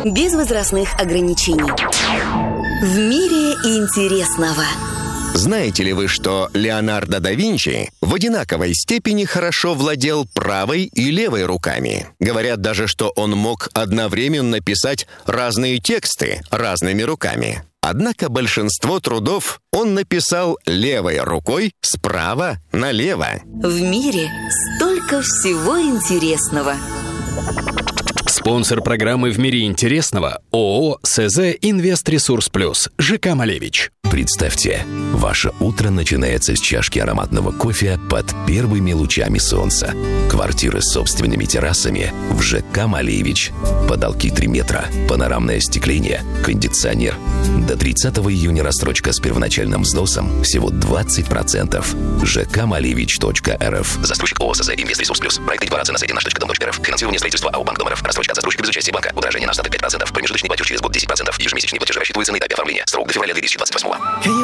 без возрастных ограничений. В мире интересного. Знаете ли вы, что Леонардо да Винчи в одинаковой степени хорошо владел правой и левой руками? Говорят даже, что он мог одновременно писать разные тексты разными руками. Однако большинство трудов он написал левой рукой справа налево. В мире столько всего интересного. Спонсор программы «В мире интересного» ООО «СЗ Инвест-Ресурс Плюс» ЖК «Малевич». Представьте, ваше утро начинается с чашки ароматного кофе под первыми лучами солнца. Квартиры с собственными террасами в ЖК «Малевич». Потолки 3 метра, панорамное остекление, кондиционер. До 30 июня рассрочка с первоначальным взносом всего 20%. жкмалевич.рф. Застройщик ООО «СЗ Инвест-Ресурс Плюс». Проект декларация на сайте наш.дом.рф. Финансирование строительства АО «Банк Дом.рф». Рассрочка от застройщика без участия банка. Удорожание на остаток 5%. Промежуточный платеж через год 10%. Ежемесячные платежи рассчитываются на этапе оформления. Срок до февраля 2028.